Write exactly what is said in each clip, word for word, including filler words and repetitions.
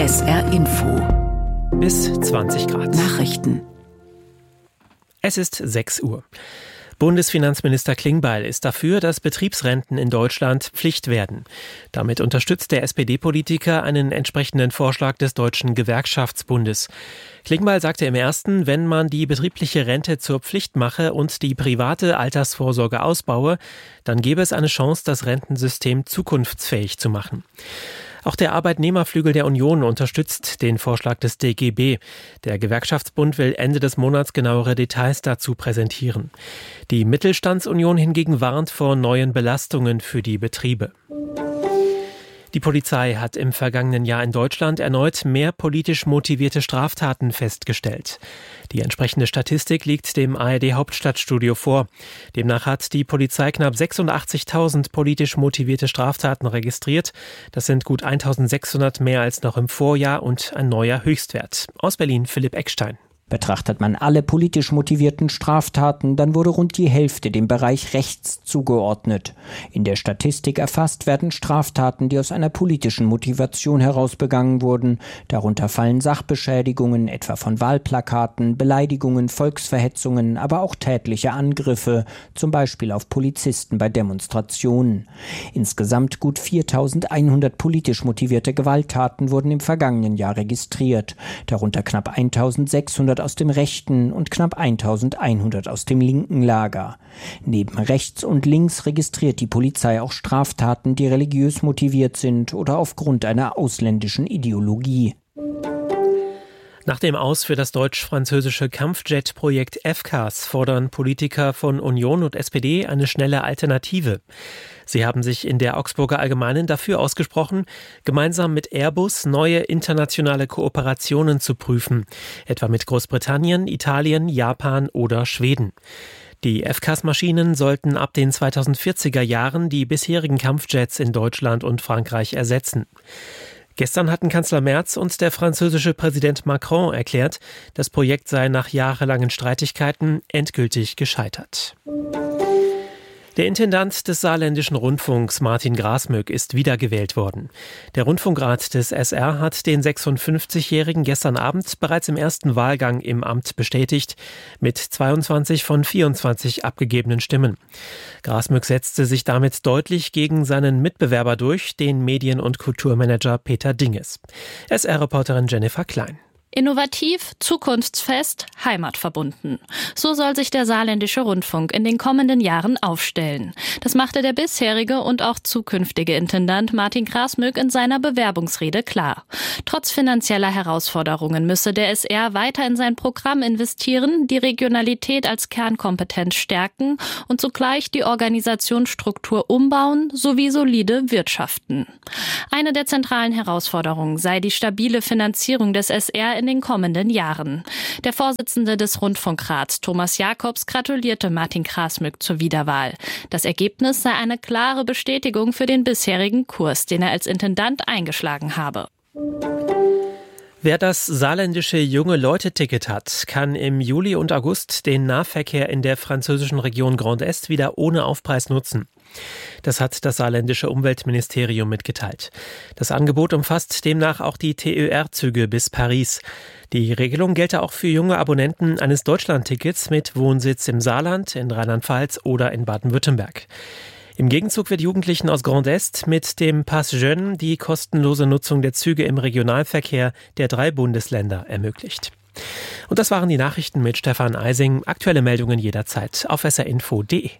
S R Info. Bis zwanzig Grad. Nachrichten. Es ist sechs Uhr. Bundesfinanzminister Klingbeil ist dafür, dass Betriebsrenten in Deutschland Pflicht werden. Damit unterstützt der S P D-Politiker einen entsprechenden Vorschlag des Deutschen Gewerkschaftsbundes. Klingbeil sagte im ersten, wenn man die betriebliche Rente zur Pflicht mache und die private Altersvorsorge ausbaue, dann gäbe es eine Chance, das Rentensystem zukunftsfähig zu machen. Auch der Arbeitnehmerflügel der Union unterstützt den Vorschlag des D G B. Der Gewerkschaftsbund will Ende des Monats genauere Details dazu präsentieren. Die Mittelstandsunion hingegen warnt vor neuen Belastungen für die Betriebe. Die Polizei hat im vergangenen Jahr in Deutschland erneut mehr politisch motivierte Straftaten festgestellt. Die entsprechende Statistik liegt dem A R D-Hauptstadtstudio vor. Demnach hat die Polizei knapp sechsundachtzigtausend politisch motivierte Straftaten registriert. Das sind gut eintausendsechshundert mehr als noch im Vorjahr und ein neuer Höchstwert. Aus Berlin Philipp Eckstein. Betrachtet man alle politisch motivierten Straftaten, dann wurde rund die Hälfte dem Bereich rechts zugeordnet. In der Statistik erfasst werden Straftaten, die aus einer politischen Motivation heraus begangen wurden. Darunter fallen Sachbeschädigungen, etwa von Wahlplakaten, Beleidigungen, Volksverhetzungen, aber auch tätliche Angriffe, zum Beispiel auf Polizisten bei Demonstrationen. Insgesamt gut viertausendeinhundert politisch motivierte Gewalttaten wurden im vergangenen Jahr registriert. Darunter knapp eintausendsechshundert aus dem rechten und knapp eintausendeinhundert aus dem linken Lager. Neben rechts und links registriert die Polizei auch Straftaten, die religiös motiviert sind oder aufgrund einer ausländischen Ideologie. Nach dem Aus für das deutsch-französische Kampfjet-Projekt F C A S fordern Politiker von Union und S P D eine schnelle Alternative. Sie haben sich in der Augsburger Allgemeinen dafür ausgesprochen, gemeinsam mit Airbus neue internationale Kooperationen zu prüfen, etwa mit Großbritannien, Italien, Japan oder Schweden. Die F C A S-Maschinen sollten ab den zweitausendvierziger Jahren die bisherigen Kampfjets in Deutschland und Frankreich ersetzen. Gestern hatten Kanzler Merz und der französische Präsident Macron erklärt, das Projekt sei nach jahrelangen Streitigkeiten endgültig gescheitert. Der Intendant des Saarländischen Rundfunks, Martin Grasmück, ist wiedergewählt worden. Der Rundfunkrat des S R hat den sechsundfünfzigjährigen gestern Abend bereits im ersten Wahlgang im Amt bestätigt, mit zweiundzwanzig von vierundzwanzig abgegebenen Stimmen. Grasmück setzte sich damit deutlich gegen seinen Mitbewerber durch, den Medien- und Kulturmanager Peter Dinges. S R-Reporterin Jennifer Klein. Innovativ, zukunftsfest, heimatverbunden. So soll sich der Saarländische Rundfunk in den kommenden Jahren aufstellen. Das machte der bisherige und auch zukünftige Intendant Martin Grasmück in seiner Bewerbungsrede klar. Trotz finanzieller Herausforderungen müsse der S R weiter in sein Programm investieren, die Regionalität als Kernkompetenz stärken und zugleich die Organisationsstruktur umbauen sowie solide wirtschaften. Eine der zentralen Herausforderungen sei die stabile Finanzierung des S R in den kommenden Jahren. Der Vorsitzende des Rundfunkrats, Thomas Jakobs, gratulierte Martin Grasmück zur Wiederwahl. Das Ergebnis sei eine klare Bestätigung für den bisherigen Kurs, den er als Intendant eingeschlagen habe. Wer das saarländische Junge-Leute-Ticket hat, kann im Juli und August den Nahverkehr in der französischen Region Grand Est wieder ohne Aufpreis nutzen. Das hat das saarländische Umweltministerium mitgeteilt. Das Angebot umfasst demnach auch die T E R-Züge bis Paris. Die Regelung gelte auch für junge Abonnenten eines Deutschland-Tickets mit Wohnsitz im Saarland, in Rheinland-Pfalz oder in Baden-Württemberg. Im Gegenzug wird Jugendlichen aus Grand Est mit dem Pass Jeune die kostenlose Nutzung der Züge im Regionalverkehr der drei Bundesländer ermöglicht. Und das waren die Nachrichten mit Stefan Eising. Aktuelle Meldungen jederzeit auf s r info punkt d e.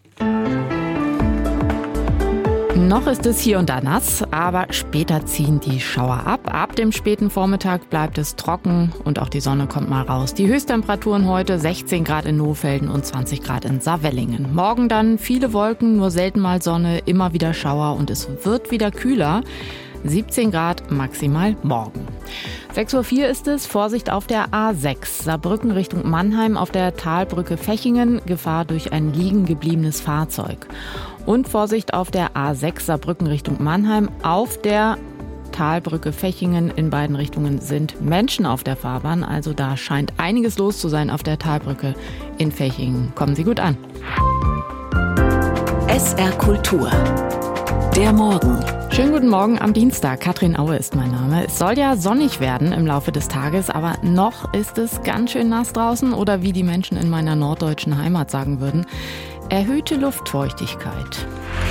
Noch ist es hier und da nass, aber später ziehen die Schauer ab. Ab dem späten Vormittag bleibt es trocken und auch die Sonne kommt mal raus. Die Höchsttemperaturen heute sechzehn Grad in Nohfelden und zwanzig Grad in Saarwellingen. Morgen dann viele Wolken, nur selten mal Sonne, immer wieder Schauer und es wird wieder kühler. siebzehn Grad maximal morgen. sechs Uhr vier ist es, Vorsicht auf der A sechs, Saarbrücken Richtung Mannheim auf der Talbrücke Fechingen, Gefahr durch ein liegen gebliebenes Fahrzeug. Und Vorsicht auf der A sechs, Saarbrücken Richtung Mannheim auf der Talbrücke Fechingen. In beiden Richtungen sind Menschen auf der Fahrbahn, also da scheint einiges los zu sein auf der Talbrücke in Fechingen. Kommen Sie gut an. S R Kultur. Der Morgen. Schönen guten Morgen am Dienstag. Katrin Aue ist mein Name. Es soll ja sonnig werden im Laufe des Tages, aber noch ist es ganz schön nass draußen oder wie die Menschen in meiner norddeutschen Heimat sagen würden, erhöhte Luftfeuchtigkeit.